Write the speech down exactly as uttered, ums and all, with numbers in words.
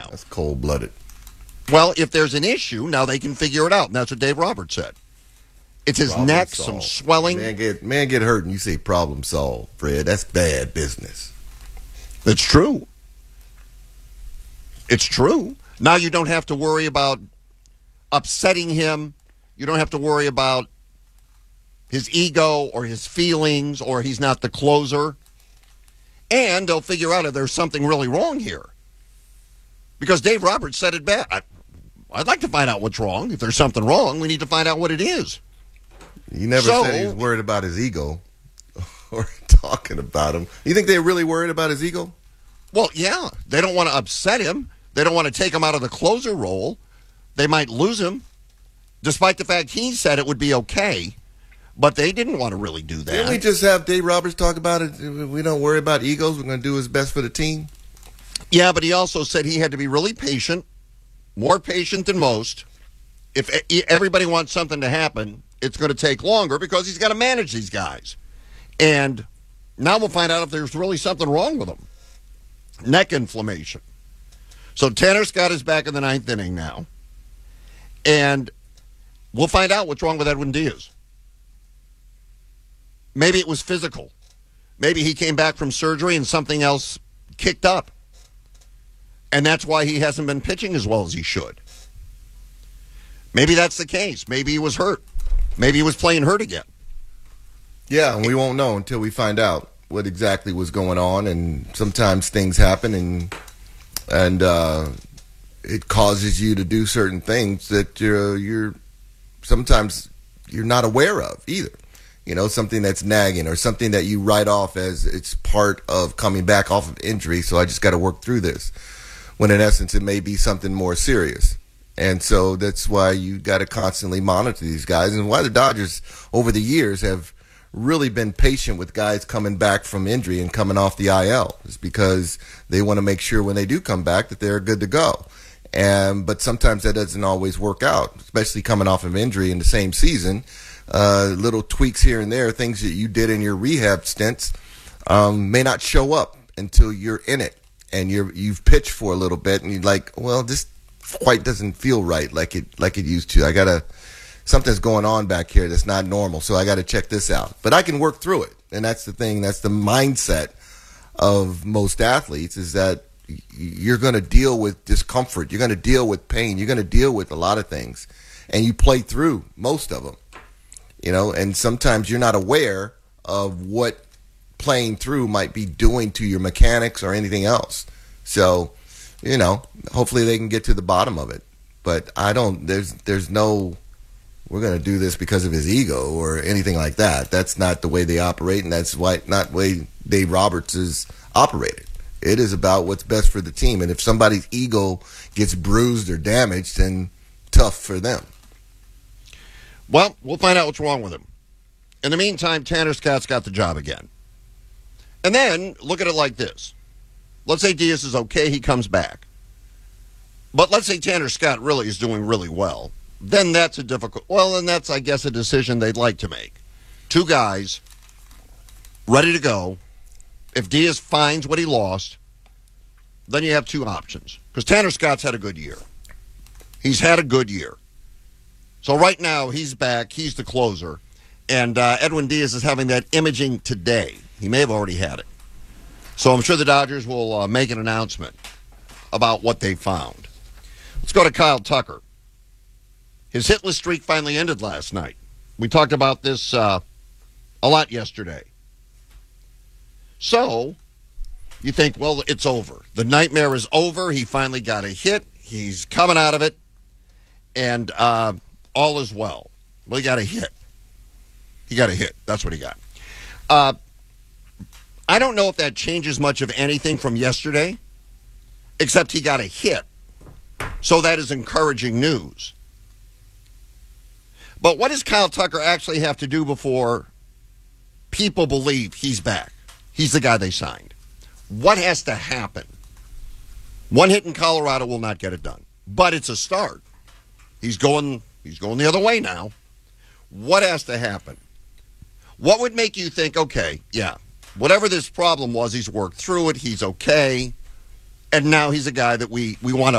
now. That's cold-blooded. Well, if there's an issue, now they can figure it out, and that's what Dave Roberts said. It's his Problem neck, solved. some swelling. Man get, man get hurt and you say problem solved, Fred. That's bad business. It's true. It's true. Now you don't have to worry about upsetting him. You don't have to worry about his ego or his feelings or he's not the closer. And they'll figure out if there's something really wrong here. Because Dave Roberts said it best. I, I'd like to find out what's wrong. If there's something wrong, we need to find out what it is. He never So- said he was worried about his ego or talking about him. You think they're really worried about his ego? Well, yeah. They don't want to upset him. They don't want to take him out of the closer role. They might lose him, despite the fact he said it would be okay. But they didn't want to really do that. Didn't we just have Dave Roberts talk about it? We don't worry about egos. We're going to do what's best for the team. Yeah, but he also said he had to be really patient, more patient than most. If e- everybody wants something to happen, it's going to take longer because he's got to manage these guys. And now we'll find out if there's really something wrong with him. Neck inflammation. So Tanner Scott is back in the ninth inning now. And we'll find out what's wrong with Edwin Diaz. Maybe it was physical. Maybe he came back from surgery and something else kicked up. And that's why he hasn't been pitching as well as he should. Maybe that's the case. Maybe he was hurt. Maybe he was playing hurt again. Yeah, and we won't know until we find out what exactly was going on. And sometimes things happen, and and uh, it causes you to do certain things that you're, you're sometimes you're not aware of either. You know, something that's nagging or something that you write off as it's part of coming back off of injury. So I just got to work through this. When in essence, it may be something more serious. And so that's why you got to constantly monitor these guys, and why the Dodgers over the years have really been patient with guys coming back from injury and coming off the I L. Is because they want to make sure when they do come back that they're good to go. And but sometimes that doesn't always work out, especially coming off of injury in the same season. Uh, little tweaks here and there, things that you did in your rehab stints, um, may not show up until you're in it and you're you've pitched for a little bit, and you're like, well, this quite doesn't feel right like it like it used to. I gotta something's going on back here that's not normal, so I got to check this out. But I can work through it, and that's the thing. That's the mindset of most athletes, is that you're going to deal with discomfort. You're going to deal with pain. You're going to deal with a lot of things, and you play through most of them. You know, and sometimes you're not aware of what playing through might be doing to your mechanics or anything else. So, you know, hopefully they can get to the bottom of it. But I don't, there's there's no, we're going to do this because of his ego or anything like that. That's not the way they operate, and that's why not the way Dave Roberts is operated. It is about what's best for the team. And if somebody's ego gets bruised or damaged, then tough for them. Well, we'll find out what's wrong with him. In the meantime, Tanner Scott's got the job again. And then, look at it like this. Let's say Diaz is okay, he comes back. But let's say Tanner Scott really is doing really well. Then that's a difficult, well, then that's, I guess, a decision they'd like to make. Two guys, ready to go. If Diaz finds what he lost, then you have two options. Because Tanner Scott's had a good year. He's had a good year. So right now, he's back. He's the closer. And uh, Edwin Diaz is having that imaging today. He may have already had it. So I'm sure the Dodgers will uh, make an announcement about what they found. Let's go to Kyle Tucker. His hitless streak finally ended last night. We talked about this uh, a lot yesterday. So you think, well, it's over. The nightmare is over. He finally got a hit. He's coming out of it. And uh, all is well. Well, he got a hit. He got a hit. That's what he got. Uh, I don't know if that changes much of anything from yesterday, except he got a hit. So that is encouraging news. But what does Kyle Tucker actually have to do before people believe he's back? He's the guy they signed. What has to happen? One hit in Colorado will not get it done, but it's a start. He's going, he's going the other way now. What has to happen? What would make you think, okay, yeah, whatever this problem was, he's worked through it, he's okay, and now he's a guy that we, we want to